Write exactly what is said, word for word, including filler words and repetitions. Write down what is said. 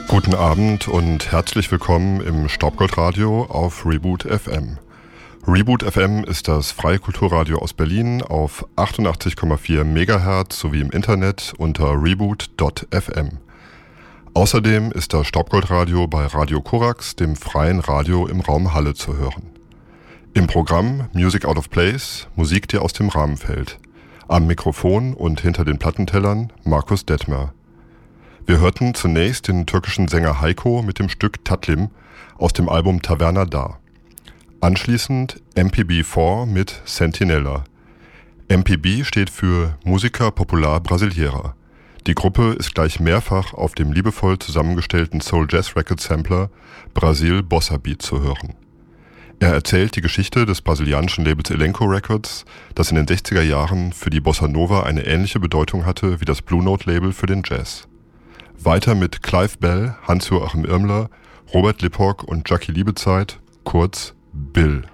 Guten Abend und herzlich willkommen im Staubgoldradio auf Reboot F M. Reboot F M ist das freie Kulturradio aus Berlin auf achtundachtzig Komma vier Megahertz sowie im Internet unter reboot Punkt f m. Außerdem ist das Staubgoldradio bei Radio Korax, dem freien Radio im Raum Halle, zu hören. Im Programm Music Out of Place, Musik, die aus dem Rahmen fällt. Am Mikrofon und hinter den Plattentellern Markus Detmer. Wir hörten zunächst den türkischen Sänger Heiko mit dem Stück Tatlim aus dem Album Taverna Da. Anschließend M P B vier mit Sentinella. M P B steht für Música Popular Brasileira. Die Gruppe ist gleich mehrfach auf dem liebevoll zusammengestellten Soul Jazz Record Sampler Brasil Bossa Beat zu hören. Er erzählt die Geschichte des brasilianischen Labels Elenco Records, das in den sechziger Jahren für die Bossa Nova eine ähnliche Bedeutung hatte wie das Blue Note Label für den Jazz. Weiter mit Clive Bell, Hans-Joachim Irmler, Robert Lippock und Jackie Liebezeit, kurz Bill.